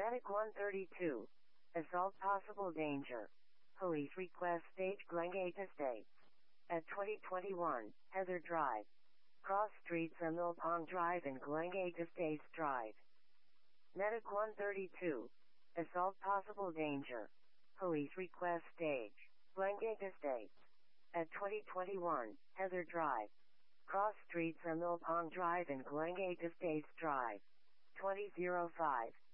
Medic 132. Assault possible danger. Police request stage Glengate Estates. At 2021, Heather Drive. Cross streets on Mill Pond Drive and Glengate Estates Drive. Medic 132. Assault possible danger. Police request stage. Glengate Estates. At 2021, Heather Drive. Cross streets on Mill Pond Drive and Glengate Estates Drive. 2005.